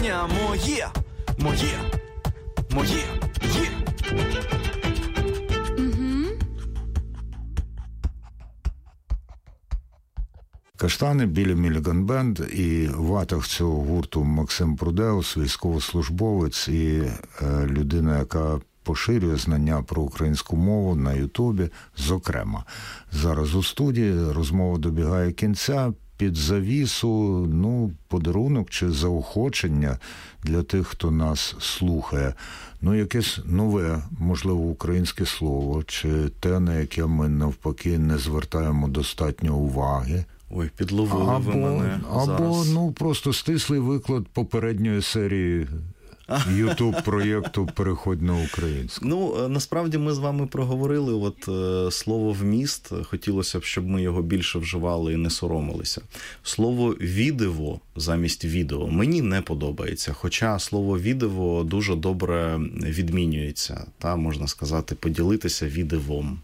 знання моє, є. Каштани, Білі Міліган Бенд, і ватаг цього гурту Максим Прудеус, військовослужбовець і людина, яка поширює знання про українську мову на Ютубі, зокрема. Зараз у студії розмова добігає кінця. Під завісу, подарунок чи заохочення для тих, хто нас слухає. Якесь нове, можливо, українське слово, чи те, на яке ми навпаки не звертаємо достатньо уваги. Ой, підловили ви мене зараз. Або, просто стислий виклад попередньої серії Ютуб-проєкту «Переходь на українську». Насправді ми з вами проговорили слово «вміст». Хотілося б, щоб ми його більше вживали і не соромилися. Слово «відео» замість «відео» мені не подобається. Хоча слово «відео» дуже добре відмінюється. Можна сказати, поділитися відевом.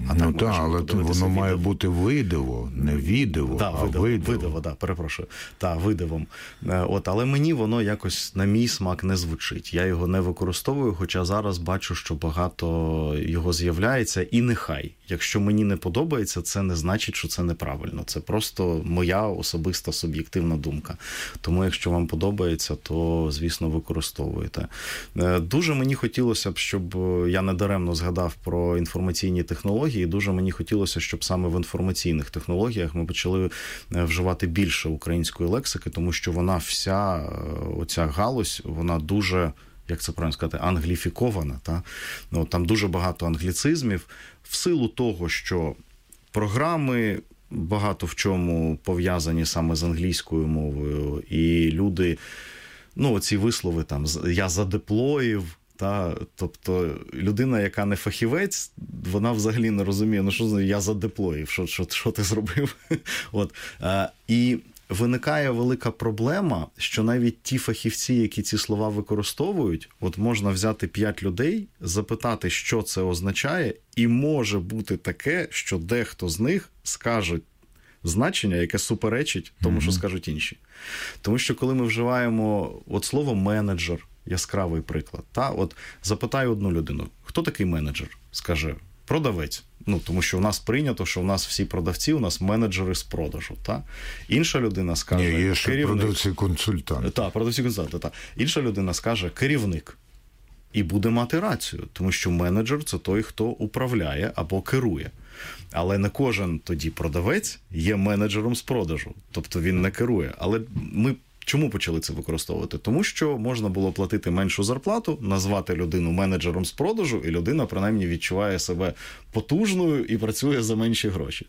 Але воно має бути видиво, не відео, видиво, перепрошую. Видивом. Але мені воно якось на мій смак не звучить. Я його не використовую, хоча зараз бачу, що багато його з'являється, і нехай. Якщо мені не подобається, це не значить, що це неправильно. Це просто моя особиста суб'єктивна думка. Тому якщо вам подобається, то, звісно, використовуєте. Дуже мені хотілося б, щоб я недаремно згадав про інформаційні технології, дуже мені хотілося, щоб саме в інформаційних технологіях ми почали вживати більше української лексики, тому що вона вся, оця галузь, вона дуже, як це правильно сказати, англіфікована. Там дуже багато англіцизмів, в силу того, що програми багато в чому пов'язані саме з англійською мовою, і люди, оці вислови «я задеплоїв», тобто людина, яка не фахівець, вона взагалі не розуміє, що я задеплоїв, що ти зробив. І виникає велика проблема, що навіть ті фахівці, які ці слова використовують, можна взяти 5 людей, запитати, що це означає, і може бути таке, що дехто з них скаже значення, яке суперечить тому, що скажуть інші. Тому що коли ми вживаємо слово «менеджер», яскравий приклад. Запитаю одну людину, хто такий менеджер? Скаже, продавець. Тому що в нас прийнято, що в нас всі продавці, у нас менеджери з продажу. Інша людина скаже, керівник. Є ще продавці-консультанти. Продавці-консультанти. Інша людина скаже, керівник. І буде мати рацію, тому що менеджер – це той, хто управляє або керує. Але не кожен тоді продавець є менеджером з продажу. Тобто він не керує. Але ми чому почали це використовувати? Тому що можна було платити меншу зарплату, назвати людину менеджером з продажу, і людина, принаймні, відчуває себе потужною і працює за менші гроші.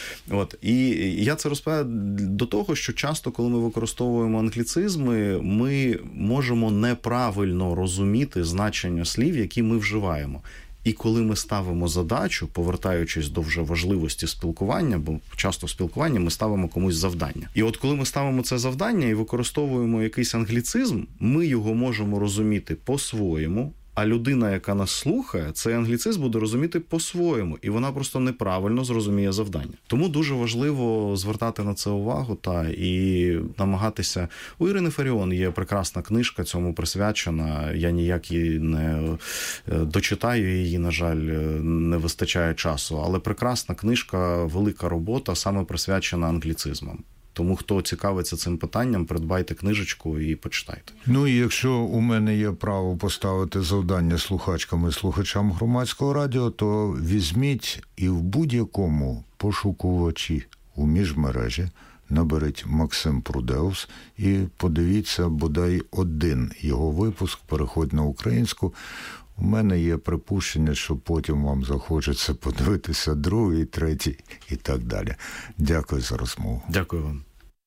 І я це розповідаю до того, що часто, коли ми використовуємо англіцизми, ми можемо неправильно розуміти значення слів, які ми вживаємо. І коли ми ставимо задачу, повертаючись до вже важливості спілкування, бо часто в спілкуванні ми ставимо комусь завдання. І коли ми ставимо це завдання і використовуємо якийсь англіцизм, ми його можемо розуміти по-своєму, а людина, яка нас слухає, цей англіцизм буде розуміти по-своєму, і вона просто неправильно зрозуміє завдання. Тому дуже важливо звертати на це увагу і намагатися. У Ірини Фаріон є прекрасна книжка, цьому присвячена. Я ніяк її не дочитаю, її, на жаль, не вистачає часу. Але прекрасна книжка, велика робота, саме присвячена англіцизмам. Тому, хто цікавиться цим питанням, придбайте книжечку і почитайте. І якщо у мене є право поставити завдання слухачкам і слухачам Громадського радіо, то візьміть і в будь-якому пошукувачі у міжмережі наберіть Максим Прудеус і подивіться бодай один його випуск «Переходь на українську». У мене є припущення, що потім вам захочеться подивитися другий, третій і так далі. Дякую за розмову. Дякую вам.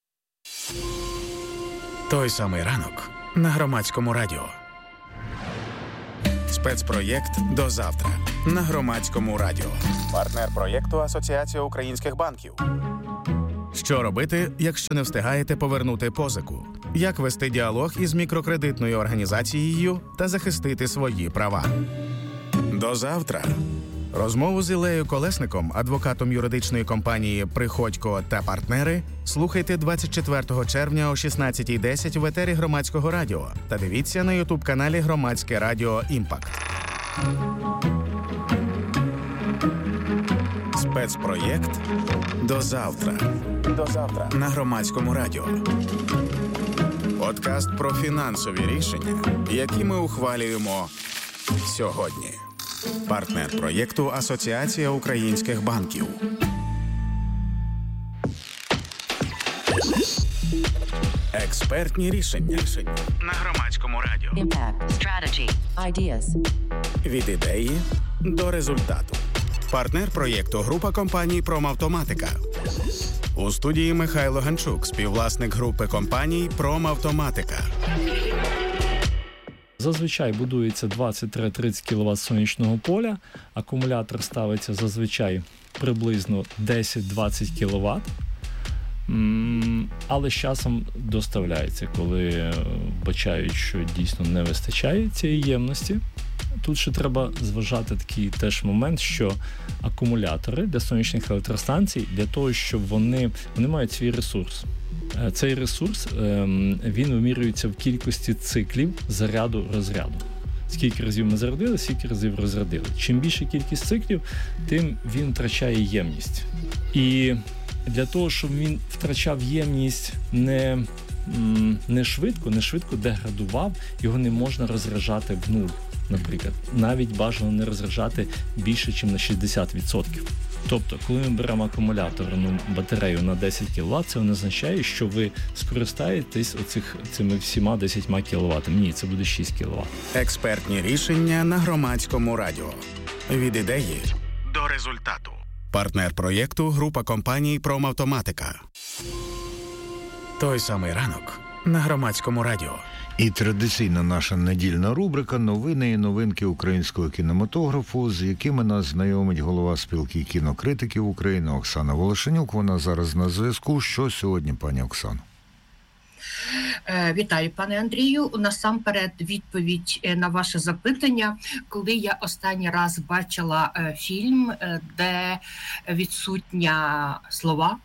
Той самий ранок на Громадському радіо. Спецпроєкт «До завтра» на Громадському радіо. Партнер проєкту Асоціація українських банків. Що робити, якщо не встигаєте повернути позику? Як вести діалог із мікрокредитною організацією та захистити свої права? До завтра Розмову з Іллею Колесником, адвокатом юридичної компанії «Приходько та партнери», слухайте 24 червня о 16:10 в етері Громадського радіо та дивіться на ютуб-каналі Громадське радіо «Імпакт». Спецпроєкт «До завтра». До завтра на Громадському радіо. Подкаст про фінансові рішення, які ми ухвалюємо сьогодні. Партнер проєкту Асоціація українських банків. Експертні рішення на Громадському радіо. Impact. Strategy. Ideas. Від ідеї до результату. Партнер проєкту група компаній «Промавтоматика». У студії Михайло Ганчук, співвласник групи компаній «Промавтоматика». Зазвичай будується 20-30 кВт сонячного поля, акумулятор ставиться зазвичай приблизно 10-20 кВт, але з часом доставляється, коли бачають, що дійсно не вистачає цієї ємності. Тут ще треба зважати такий теж момент, що акумулятори для сонячних електростанцій, для того, щоб вони мають свій ресурс. Цей ресурс, він вимірюється в кількості циклів заряду-розряду. Скільки разів ми зарядили, скільки разів розрядили. Чим більша кількість циклів, тим він втрачає ємність. І для того, щоб він втрачав ємність не швидко деградував, його не можна розряджати в нуль, наприклад. Навіть бажано не розряджати більше, ніж на 60%. Тобто, коли ми беремо акумуляторну батарею на 10 кВт, це не означає, що ви скористаєтесь цими всіма 10 кВт. Ні, це буде 6 кВт. Експертні рішення на Громадському радіо. Від ідеї до результату. Партнер проєкту група компаній «Промавтоматика». Той самий ранок на Громадському радіо. І традиційна наша недільна рубрика «Новини і новинки українського кінематографу», з якими нас знайомить голова спілки кінокритиків України Оксана Волошенюк. Вона зараз на зв'язку. Що сьогодні, пані Оксано? Вітаю, пане Андрію. Насамперед відповідь на ваше запитання. Коли я останній раз бачила фільм, де відсутня слова,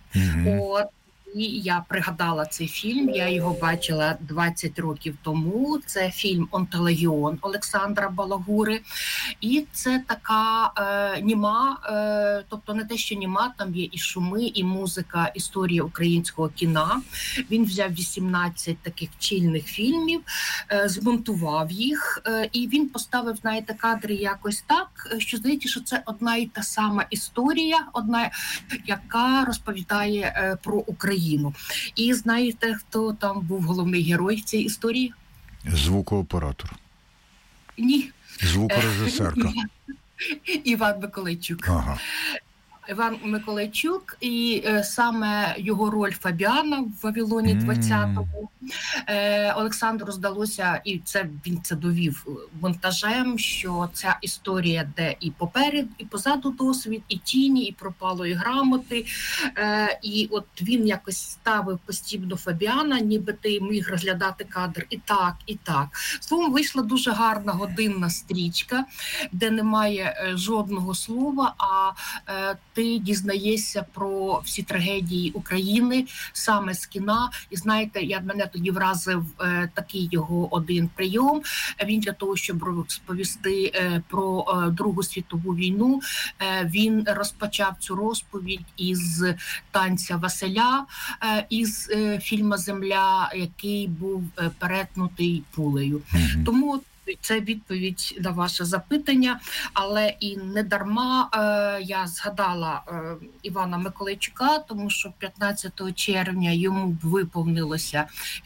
і я пригадала цей фільм, я його бачила 20 років тому. Це фільм «Онтологіон» Олександра Балагури. І це така німа, тобто не те, що німа, там є і шуми, і музика, історія українського кіна. Він взяв 18 таких чільних фільмів, змонтував їх, і він поставив, знаєте, кадри якось так, що здається, що це одна і та сама історія, одна, яка розповідає про Україну. І знаєте, хто там був головний герой в цій історії? Звукооператор. Ні. Звукорежисерка. Іван Миколайчук. Ага. Іван Миколайчук, і саме його роль Фабіана в «Вавилоні 20-му» Олександру здалося, і він це довів монтажем, що ця історія, де і поперед, і позаду досвід, і тіні, і пропалої грамоти. І от він якось ставив постійно Фабіана, ніби ти міг розглядати кадр і так, і так. Словом, вийшла дуже гарна годинна стрічка, де немає жодного слова, а ти дізнаєшся про всі трагедії України саме з кіна. І знаєте, мене тоді вразив такий його один прийом. Він для того, щоб розповісти про Другу світову війну, він розпочав цю розповідь із танця Василя, із фільму «Земля», який був перетнутий пулею. Тому це відповідь на ваше запитання, але і не дарма я згадала Івана Миколайчука, тому що 15 червня йому виповнилося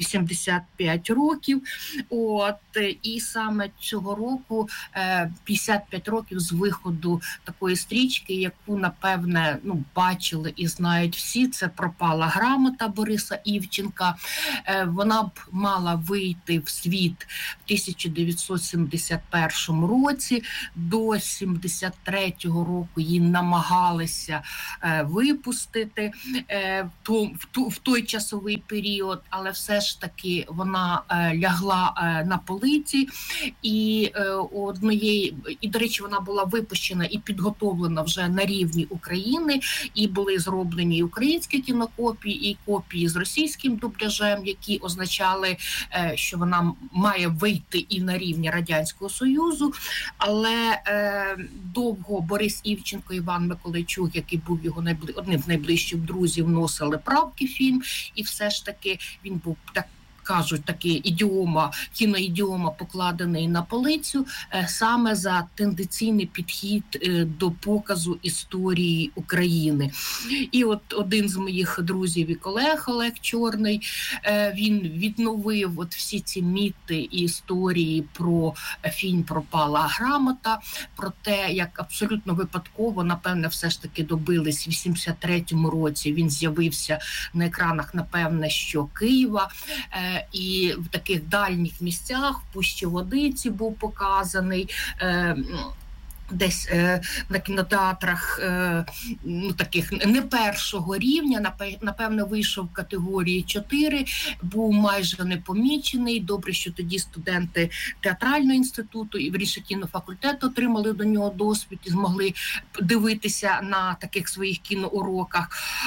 85 років. І саме цього року 55 років з виходу такої стрічки, яку, напевне, бачили і знають всі, це «Пропала грамота» Бориса Івченка. Вона б мала вийти в світ в 1900 1971 році. До 73-го року її намагалися випустити в той часовий період, але все ж таки вона лягла на полиці. І до речі, вона була випущена і підготовлена вже на рівні України, і були зроблені і українські кінокопії, і копії з російським дубляжем, які означали, що вона має вийти і на рівні Радянського Союзу. Але довго Борис Івченко, Іван Миколайчук, який був його одним з найближчих друзів, носили правки в фільм, і все ж таки він був кажуть, таке кіноідіома покладений на полицю саме за тенденційний підхід до показу історії України. І от один з моїх друзів і колег, Олег Чорний, він відновив всі ці міти і історії про фільм «Пропала грамота», про те, як абсолютно випадково, напевне, все ж таки добились в 83-му році. Він з'явився на екранах, напевне, що Києва, і в таких дальніх місцях, в Пущі Водиці був показаний, десь на кінотеатрах таких не першого рівня, напевно, вийшов в категорії 4, був майже непомічений. Добре, що тоді студенти театрального інституту і вірніше кінофакультету отримали до нього досвід і змогли дивитися на таких своїх кіноуроках.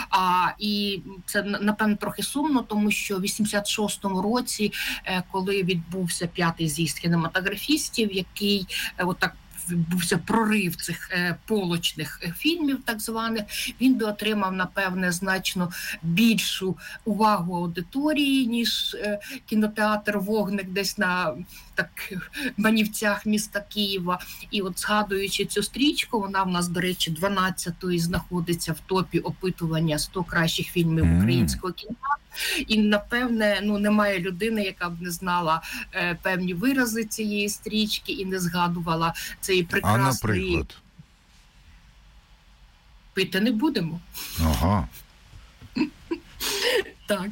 І це, напевно, трохи сумно, тому що в 86-му році, коли відбувся 5-й з'їзд кінематографістів, який отак відбувся прорив цих полочних фільмів, так званих, він би отримав, напевне, значно більшу увагу аудиторії, ніж кінотеатр «Вогник» десь на манівцях міста Києва. І от згадуючи цю стрічку, вона в нас, до речі, 12-ї знаходиться в топі опитування 100 кращих фільмів українського кіно. І, напевне, немає людини, яка б не знала певні вирази цієї стрічки і не згадувала цей прекрасний... А, наприклад? Пити не будемо. Ага. Так.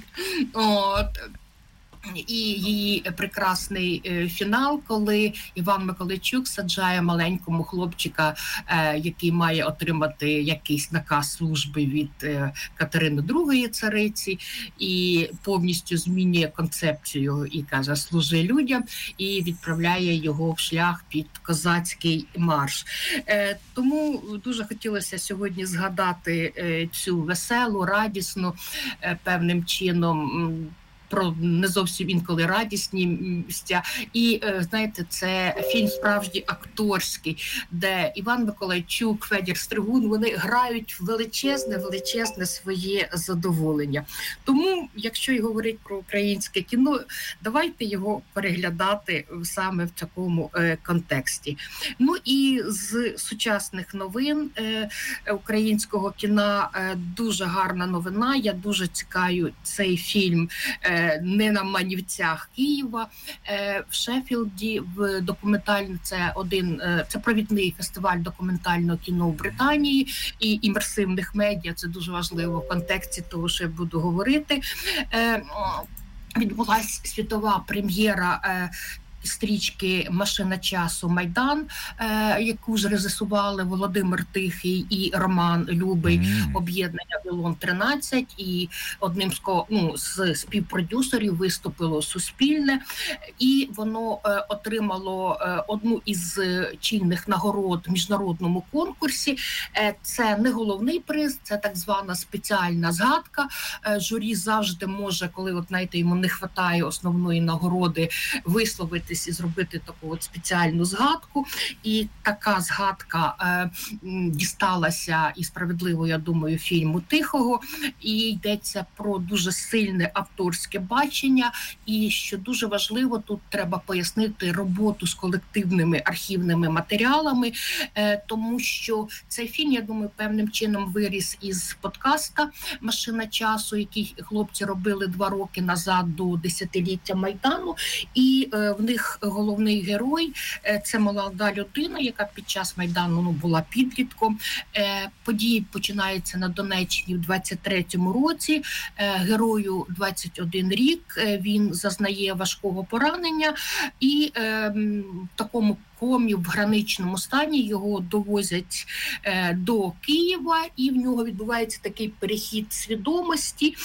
І її прекрасний фінал, коли Іван Миколайчук саджає маленькому хлопчика, який має отримати якийсь наказ служби від Катерини II цариці, і повністю змінює концепцію і каже «служи людям», і відправляє його в шлях під козацький марш. Тому дуже хотілося сьогодні згадати цю веселу, радісну, певним чином, про не зовсім інколи радісні місця. І, знаєте, це фільм справді акторський, де Іван Миколайчук, Федір Стригун, вони грають величезне своє задоволення. Тому, якщо й говорити про українське кіно, давайте його переглядати саме в такому контексті. Ну і з сучасних новин українського кіно дуже гарна новина. Я дуже чекаю цей фільм не на манівцях Києва, в Шеффілді, в документальному, це провідний фестиваль документального кіно в Британії і імерсивних медіа, це дуже важливо в контексті того, що я буду говорити. Відбулася світова прем'єра стрічки «Машина часу. Майдан», яку ж режисували Володимир Тихий і Роман Любий, об'єднання «Вавилон-13», і одним з співпродюсерів виступило Суспільне, і воно отримало одну із чинних нагород в міжнародному конкурсі. Це не головний приз, це так звана спеціальна згадка. Журі завжди може, коли йому не вистачає основної нагороди, висловити і зробити таку спеціальну згадку. І така згадка дісталася, і справедливо, я думаю, фільму Тихого. І йдеться про дуже сильне авторське бачення. І, що дуже важливо, тут треба пояснити роботу з колективними архівними матеріалами, тому що цей фільм, я думаю, певним чином виріс із подкаста «Машина часу», який хлопці робили 2 роки назад до 10-ліття Майдану. І в них їх головний герой – це молода людина, яка під час Майдану була підлітком. Події починаються на Донеччині в 23-му році. Герою 21 рік, він зазнає важкого поранення і в такому комі, в граничному стані його довозять до Києва, і в нього відбувається такий перехід свідомості.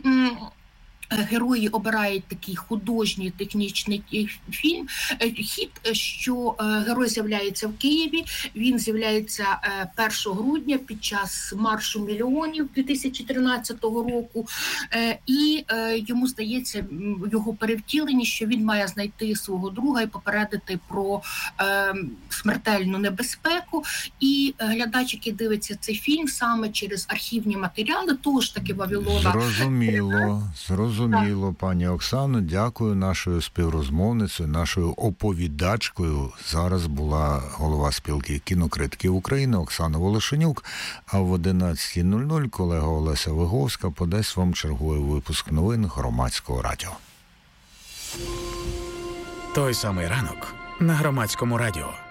Герої обирають такий художній технічний хід, що герой з'являється в Києві, він з'являється 1 грудня під час маршу мільйонів 2013 року, і йому здається, в його перевтіленні, що він має знайти свого друга і попередити про смертельну небезпеку. І глядач, який дивиться цей фільм саме через архівні матеріали, того ж таки Вавилона. Зрозуміло, пані Оксано, дякую. Нашою співрозмовницею, нашою оповідачкою зараз була голова спілки кінокритиків України Оксана Волошенюк, а в 11:00 колега Олеся Виговська подасть вам черговий випуск новин Громадського радіо. Той самий ранок на Громадському радіо.